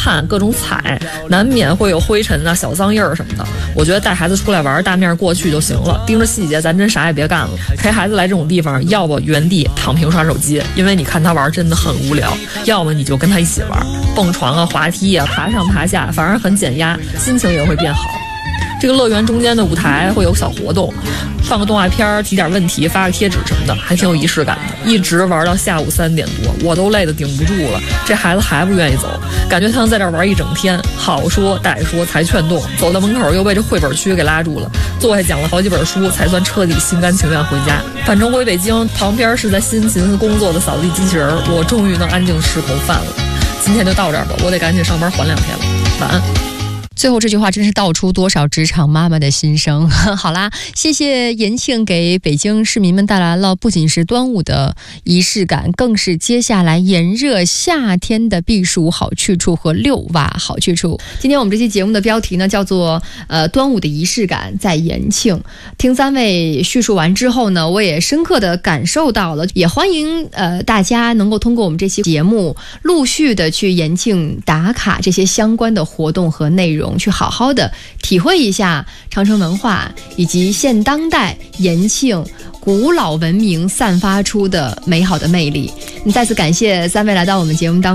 看各种踩，难免会有灰尘啊、小脏印儿什么的。我觉得带孩子出来玩，大面过去就行了，盯着细节咱真啥也别干了。陪孩子来这种地方，要不原地躺平刷手机，因为你看他玩真的很无聊；要么你就跟他一起玩，蹦床啊、滑梯啊、爬上爬下，反而很减压，心情也会变好。这个乐园中间的舞台会有小活动，放个动画片，提点问题，发个贴纸什么的，还挺有仪式感的。一直玩到下午3点多，我都累得顶不住了，这孩子还不愿意走，感觉他能在这儿玩一整天，好说歹说才劝动。走到门口又被这绘本区给拉住了，坐下讲了好几本书，才算彻底心甘情愿回家。返程回北京，旁边是在辛勤工作的扫地机器人，我终于能安静吃口饭了。今天就到这儿吧，我得赶紧上班还2天了，晚安。 最后这句话真是道出多少职场妈妈的心声。好啦，谢谢延庆给北京市民们带来了不仅是端午的仪式感，更是接下来炎热夏天的避暑好去处和遛娃好去处。今天我们这期节目的标题呢叫做端午的仪式感在延庆。听3位叙述完之后呢，我也深刻的感受到了，也欢迎大家能够通过我们这期节目陆续的去延庆打卡这些相关的活动和内容，去好好的体会一下长城文化以及现当代延庆古老文明散发出的美好的魅力。再次感谢3位来到我们节目当中。